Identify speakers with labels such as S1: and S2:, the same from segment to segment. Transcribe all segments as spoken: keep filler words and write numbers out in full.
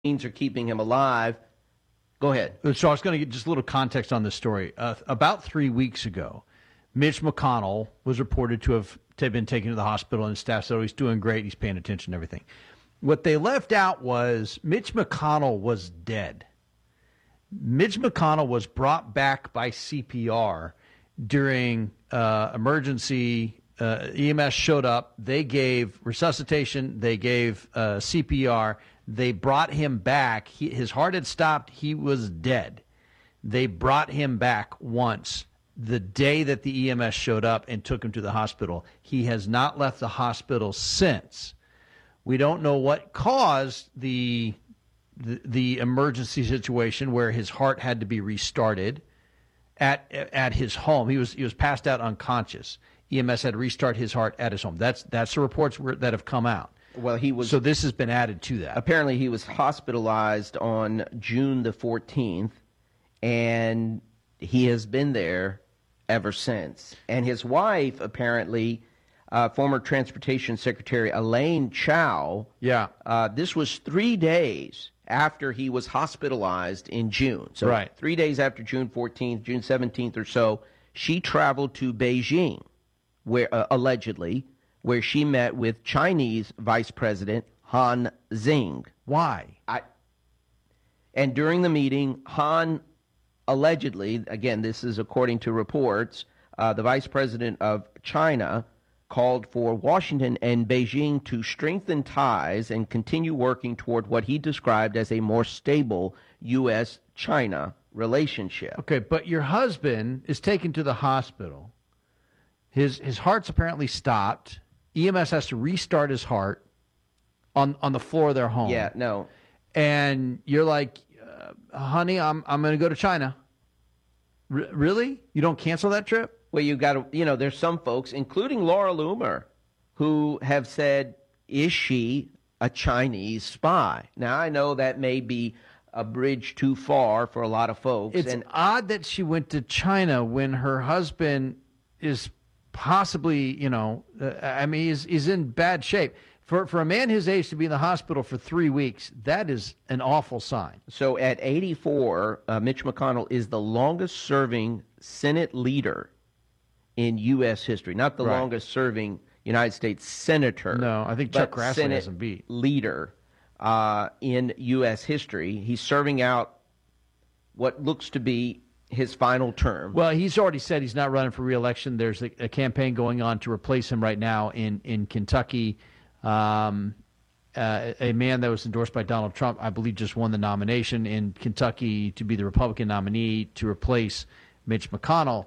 S1: means are keeping him alive. Go ahead.
S2: So I was going to get just a little context on this story. Uh, about three weeks ago, Mitch McConnell was reported to have to have been taken to the hospital, and staff said, oh, he's doing great, he's paying attention and everything. What they left out was Mitch McConnell was dead. Mitch McConnell was brought back by C P R during uh, emergency. Uh, E M S showed up. They gave resuscitation. They gave uh, C P R. They brought him back. He, his heart had stopped. He was dead. They brought him back once the day that the E M S showed up and took him to the hospital. He has not left the hospital since. We don't know what caused the, the the emergency situation where his heart had to be restarted at at his home. He was he was passed out unconscious. E M S had to restart his heart at his home. That's that's the reports were, that have come out.
S1: Well, he was.
S2: So this has been added to that.
S1: Apparently, he was hospitalized on June the fourteenth, and he has been there ever since. And his wife, apparently, uh, former Transportation Secretary Elaine Chao.
S2: Yeah.
S1: Uh, this was three days after he was hospitalized in June. So
S2: right.
S1: Three days after June fourteenth, June seventeenth or so, she traveled to Beijing, where uh, allegedly, where she met with Chinese Vice President Han Xing.
S2: Why?
S1: I, and during the meeting, Han allegedly, again, this is according to reports, uh, the Vice President of China called for Washington and Beijing to strengthen ties and continue working toward what he described as a more stable U S China relationship.
S2: Okay, but your husband is taken to the hospital. His his heart's apparently stopped. E M S has to restart his heart on on the floor of their home.
S1: Yeah, no.
S2: And you're like, uh, honey, I'm I'm going to go to China. R- really? You don't cancel that trip?
S1: Well, you got to, you know, there's some folks, including Laura Loomer, who have said, is she a Chinese spy? Now, I know that may be a bridge too far for a lot of folks.
S2: It's
S1: and
S2: odd that she went to China when her husband is possibly, you know, uh, I mean, he's, he's in bad shape. For for a man his age to be in the hospital for three weeks, that is an awful sign.
S1: So at eighty-four, uh, Mitch McConnell is the longest-serving Senate leader in U S history. Not the
S2: Right.
S1: longest-serving United States senator.
S2: No, I think Chuck Grassley
S1: Senate
S2: has him beat.
S1: leader uh, in U S history. He's serving out what looks to be his final term.
S2: Well, he's already said he's not running for re-election. There's a, a campaign going on to replace him right now in, in Kentucky. Um, uh, a man that was endorsed by Donald Trump, I believe, just won the nomination in Kentucky to be the Republican nominee to replace Mitch McConnell.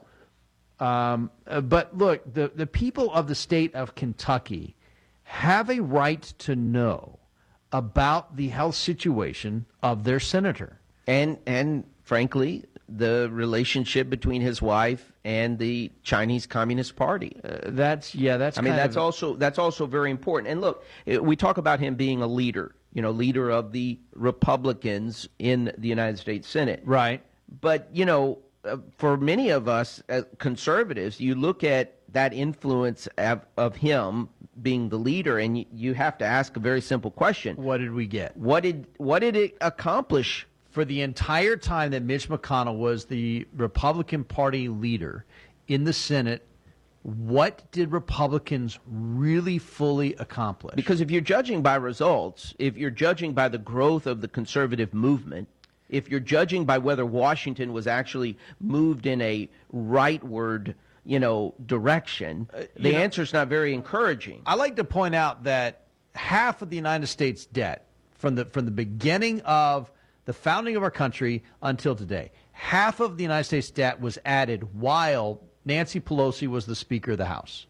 S2: Um, uh, but look, the, the people of the state of Kentucky have a right to know about the health situation of their senator.
S1: And, and frankly, the relationship between his wife and the Chinese Communist Party.
S2: Uh, that's, yeah, that's
S1: I mean,
S2: kind
S1: that's
S2: of,
S1: also that's also very important. And look, we talk about him being a leader, you know, leader of the Republicans in the United States Senate.
S2: right.
S1: But, you know, uh, for many of us uh, conservatives, you look at that influence of, of him being the leader, and you, you have to ask a very simple question.
S2: What did we get?
S1: What did what did it accomplish?
S2: For the entire time that Mitch McConnell was the Republican Party leader in the Senate, what did Republicans really fully accomplish?
S1: Because if you're judging by results, if you're judging by the growth of the conservative movement, if you're judging by whether Washington was actually moved in a rightward, you know, direction, uh, the know, answer's not very encouraging.
S2: I like to point out that half of the United States debt from the from the beginning of the founding of our country until today, half of the United States debt was added while Nancy Pelosi was the Speaker of the House.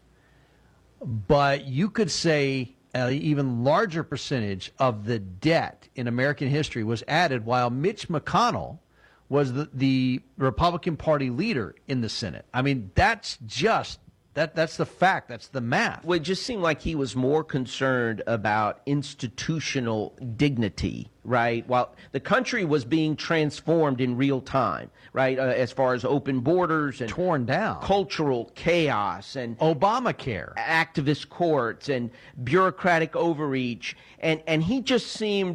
S2: But you could say an even larger percentage of the debt in American history was added while Mitch McConnell was the, the Republican Party leader in the Senate. I mean, that's just That that's the fact. That's the math.
S1: Well, it just seemed like he was more concerned about institutional dignity, right? While the country was being transformed in real time, right? Uh, as far as open borders and
S2: torn down,
S1: cultural chaos and
S2: Obamacare,
S1: activist courts and bureaucratic overreach, and and he just seemed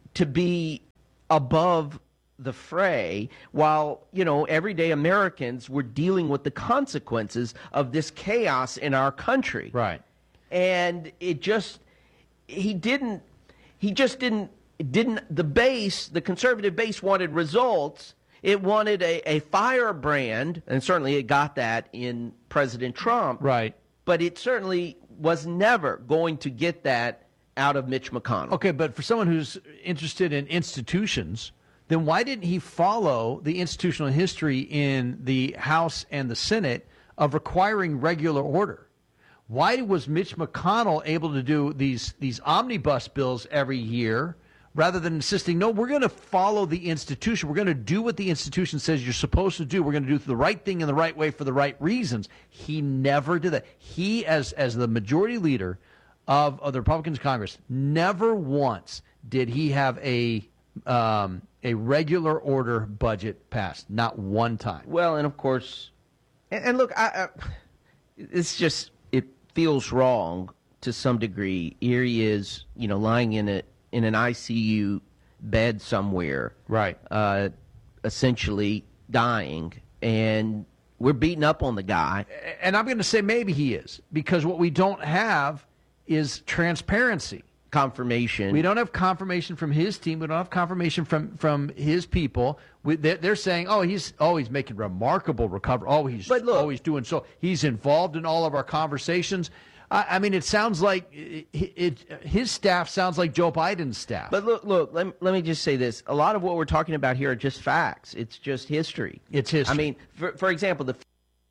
S1: to be above the fray while, you know, everyday Americans were dealing with the consequences of this chaos in our country.
S2: Right.
S1: And it just, he didn't, he just didn't, didn't, the base, the conservative base wanted results. It wanted a, a firebrand, and certainly it got that in President Trump.
S2: Right.
S1: But it certainly was never going to get that out of Mitch McConnell.
S2: Okay, but for someone who's interested in institutions, then why didn't he follow the institutional history in the House and the Senate of requiring regular order? Why was Mitch McConnell able to do these these omnibus bills every year rather than insisting, no, we're going to follow the institution. We're going to do what the institution says you're supposed to do. We're going to do the right thing in the right way for the right reasons. He never did that. He, as as the majority leader of, of the Republicans Congress, never once did he have a um, a regular order budget passed. Not one time.
S1: Well, and of course, and, and look, I, I, it's just, it feels wrong to some degree. Here he is, you know, lying in a in an I C U bed somewhere,
S2: right?
S1: Uh, essentially dying, and we're beating up on the guy.
S2: And I'm going to say maybe he is, because what we don't have is transparency.
S1: Confirmation.
S2: We don't have confirmation from his team. We don't have confirmation from, from his people. We, they're, they're saying, oh, he's oh he's making remarkable recovery. Oh, he's
S1: but look,
S2: oh he's doing so. He's involved in all of our conversations. I, I mean, it sounds like it, it, his staff sounds like Joe Biden's staff.
S1: But look, look. Let me, let me just say this: a lot of what we're talking about here are just facts. It's just history.
S2: It's history.
S1: I mean, for for example, the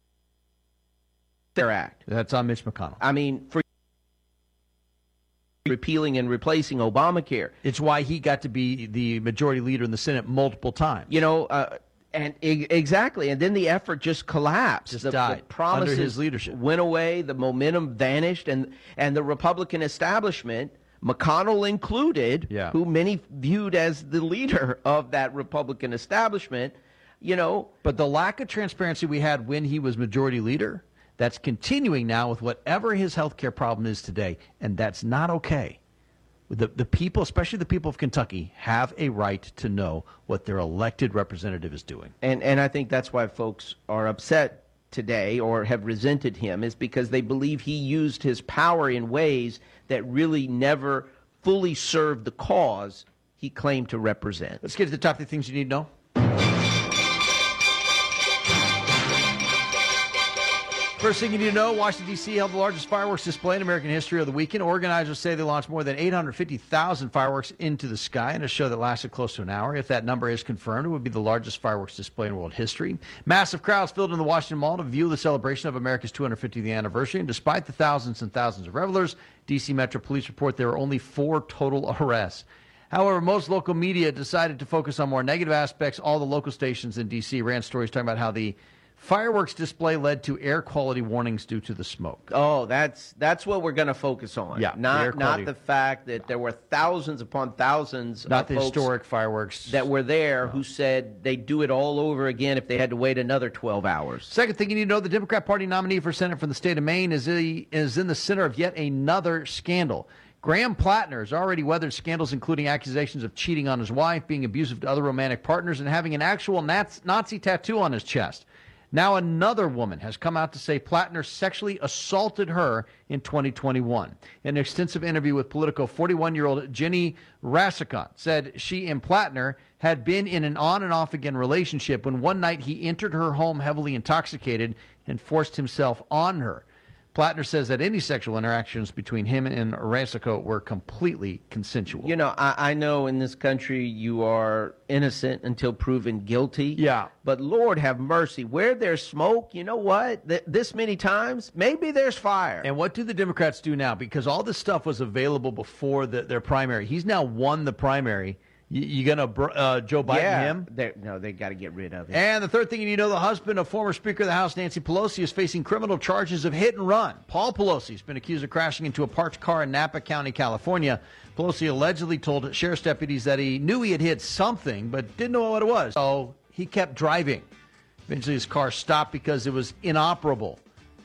S1: Fair Act.
S2: That's on Mitch McConnell.
S1: I mean, for repealing and replacing Obamacare.
S2: It's why he got to be the majority leader in the Senate multiple times.
S1: You know, uh, and e- exactly. And then the effort just collapsed.
S2: Just
S1: the,
S2: died
S1: the promises
S2: under his leadership.
S1: Went away. The momentum vanished, and and the Republican establishment, McConnell included,
S2: yeah.
S1: who many viewed as the leader of that Republican establishment, you know.
S2: But the lack of transparency we had when he was majority leader, that's continuing now with whatever his health care problem is today, and that's not okay. The, the people, especially the people of Kentucky, have a right to know what their elected representative is doing.
S1: And and I think that's why folks are upset today or have resented him, is because they believe he used his power in ways that really never fully served the cause he claimed to represent.
S2: Let's get to the top three things you need to know. First thing you need to know, Washington, D C held the largest fireworks display in American history of the weekend. Organizers say they launched more than eight hundred fifty thousand fireworks into the sky in a show that lasted close to an hour. If that number is confirmed, it would be the largest fireworks display in world history. Massive crowds filled in the Washington Mall to view the celebration of America's two hundred fiftieth anniversary. And despite the thousands and thousands of revelers, D C Metro Police report there were only four total arrests. However, most local media decided to focus on more negative aspects. All the local stations in D C ran stories talking about how the fireworks display led to air quality warnings due to the smoke.
S1: Oh, that's that's what we're going to focus on.
S2: Yeah,
S1: not
S2: the
S1: not the fact that there were thousands upon thousands
S2: not
S1: of
S2: the
S1: folks
S2: historic fireworks
S1: that were there
S2: no.
S1: who said they'd do it all over again if they had to wait another twelve hours.
S2: Second thing you need to know, the Democrat Party nominee for Senate from the state of Maine is a, is in the center of yet another scandal. Graham Plattner has already weathered scandals including accusations of cheating on his wife, being abusive to other romantic partners, and having an actual Nazi tattoo on his chest. Now another woman has come out to say Plattner sexually assaulted her in twenty twenty-one. In an extensive interview with Politico, forty-one-year-old Jenny Rasicot said she and Plattner had been in an on and off again relationship when one night he entered her home heavily intoxicated and forced himself on her. Plattner says that any sexual interactions between him and Rasicot were completely consensual.
S1: You know, I, I know in this country you are innocent until proven guilty.
S2: Yeah.
S1: But Lord have mercy, where there's smoke, you know what? Th- this many times, maybe there's fire.
S2: And what do the Democrats do now? Because all this stuff was available before the, their primary. He's now won the primary. You, you going to uh, Joe Biden
S1: yeah,
S2: him?
S1: No, they got to get rid of it.
S2: And the third thing you need to know, the husband of former Speaker of the House, Nancy Pelosi, is facing criminal charges of hit and run. Paul Pelosi has been accused of crashing into a parked car in Napa County, California. Pelosi allegedly told sheriff's deputies that he knew he had hit something, but didn't know what it was. So he kept driving. Eventually his car stopped because it was inoperable.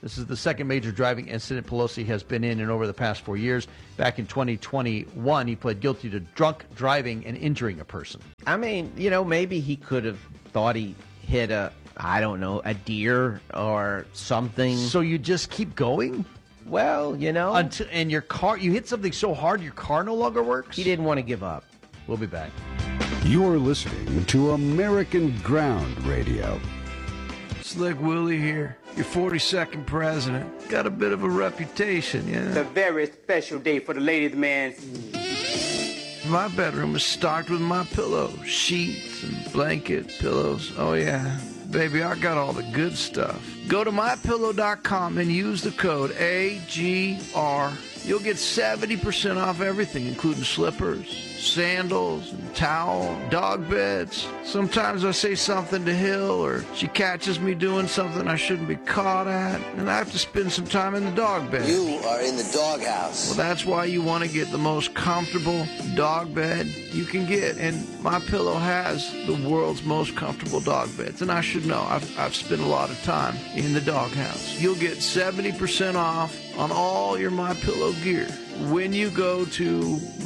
S2: This is the second major driving incident Pelosi has been in in over the past four years. Back in twenty twenty-one, he pled guilty to drunk driving and injuring a person.
S1: I mean, you know, maybe he could have thought he hit a, I don't know, a deer or something.
S2: So you just keep going?
S1: Well, you know.
S2: Until, and your car, you hit something so hard your car no longer works?
S1: He didn't want to give up.
S2: We'll be back.
S3: You're listening to American Ground Radio.
S4: Slick Willie here, your forty-second president. Got a bit of a reputation, you know?
S5: It's a very special day for the ladies' man.
S4: My bedroom is stocked with my pillows, sheets and blankets, pillows. Oh yeah, baby, I got all the good stuff. Go to my pillow dot com and use the code A G R. You'll get seventy percent off everything, including slippers, sandals, and towel, dog beds. Sometimes I say something to Hill, or she catches me doing something I shouldn't be caught at, and I have to spend some time in the dog bed.
S6: You are in the doghouse.
S4: Well, that's why you want to get the most comfortable dog bed you can get, and MyPillow has the world's most comfortable dog beds, and I should know. I've, I've spent a lot of time in the doghouse. You'll get seventy percent off on all your MyPillow gear when you go to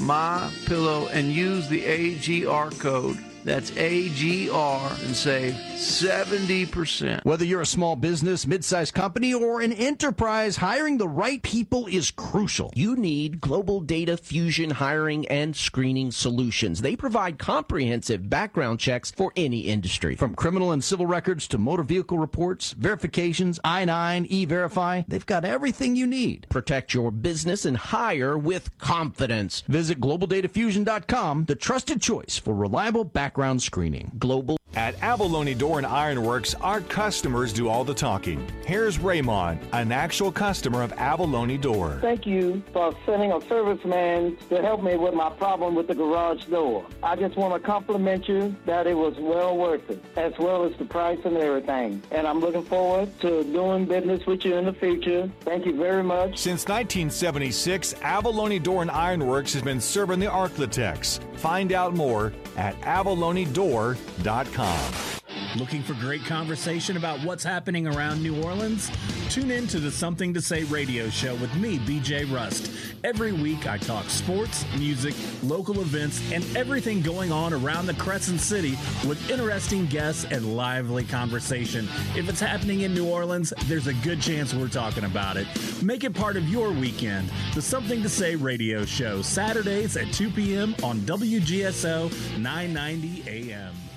S4: MyPillow and use the A G R code. That's A G R and save seventy percent.
S7: Whether you're a small business, mid-sized company, or an enterprise, hiring the right people is crucial.
S8: You need Global Data Fusion hiring and screening solutions. They provide comprehensive background checks for any industry.
S7: From criminal and civil records to motor vehicle reports, verifications, I nine, E-Verify, they've got everything you need.
S8: Protect your business and hire with confidence.
S7: Visit global data fusion dot com, the trusted choice for reliable background screening.
S8: Global.
S9: At Abalone Door and Iron Works, our customers do all the talking. Here's Raymond, an actual customer of Abalone Door.
S10: Thank you for sending a serviceman to help me with my problem with the garage door. I just want to compliment you that it was well worth it, as well as the price and everything. And I'm looking forward to doing business with you in the future. Thank you very much.
S9: Since nineteen seventy-six, Abalone Door and Iron Works has been serving the Arklatex. Find out more at abalone door dot com.
S11: Looking for great conversation about what's happening around New Orleans? Tune in to the Something to Say radio show with me, B J Rust. Every week I talk sports, music, local events, and everything going on around the Crescent City with interesting guests and lively conversation. If it's happening in New Orleans, there's a good chance we're talking about it. Make it part of your weekend. The Something to Say radio show, Saturdays at two p.m. on W G S O nine ninety A M.